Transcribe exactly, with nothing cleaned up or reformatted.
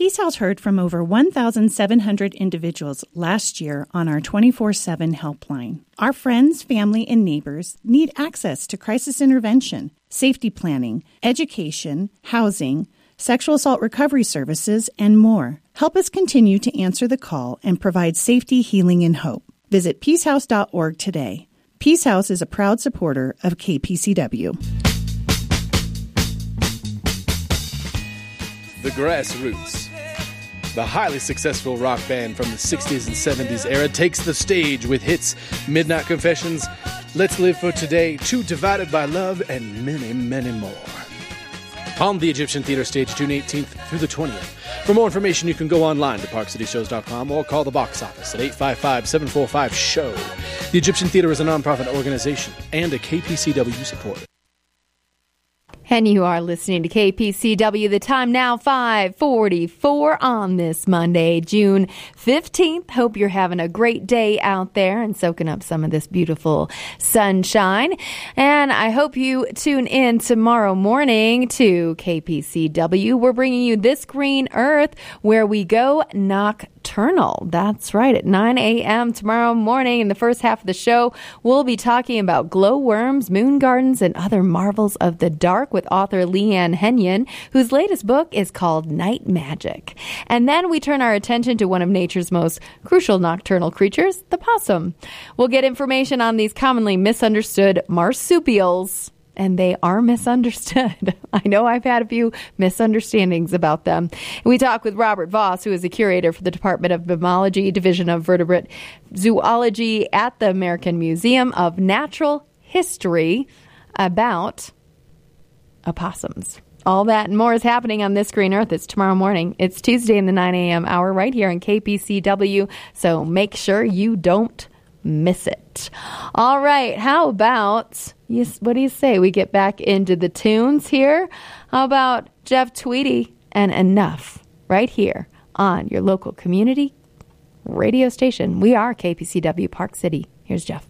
Peace House heard from over one thousand seven hundred individuals last year on our twenty-four seven helpline. Our friends, family, and neighbors need access to crisis intervention, safety planning, education, housing, sexual assault recovery services, and more. Help us continue to answer the call and provide safety, healing, and hope. Visit peace house dot org today. Peace House is a proud supporter of K P C W. The Grassroots, the highly successful rock band from the sixties and seventies era, takes the stage with hits Midnight Confessions, Let's Live for Today, Two Divided by Love, and many, many more. On the Egyptian Theater stage, June eighteenth through the twentieth. For more information, you can go online to park city shows dot com or call the box office at eight five five, seven four five, S H O W. The Egyptian Theater is a nonprofit organization and a K P C W supporter. And you are listening to K P C W. The time now, five forty-four on this Monday, June fifteenth. Hope you're having a great day out there and soaking up some of this beautiful sunshine. And I hope you tune in tomorrow morning to K P C W. We're bringing you This Green Earth, where we go nocturnal. That's right, at nine a.m. tomorrow morning. In the first half of the show, we'll be talking about glowworms, moon gardens, and other marvels of the dark with author Leanne Henyon, whose latest book is called Night Magic. And then we turn our attention to one of nature's most crucial nocturnal creatures, the possum. We'll get information on these commonly misunderstood marsupials. And they are misunderstood. I know I've had a few misunderstandings about them. We talk with Robert Voss, who is a curator for the Department of Mammalogy, Division of Vertebrate Zoology at the American Museum of Natural History, about opossums. All that and more is happening on This Green Earth. It's tomorrow morning. It's Tuesday in the nine a.m. hour right here on K P C W. So make sure you don't miss it. All right. How about, yes, what do you say? We get back into the tunes here. How about Jeff Tweedy and Enough right here on your local community radio station? We are K P C W Park City. Here's Jeff.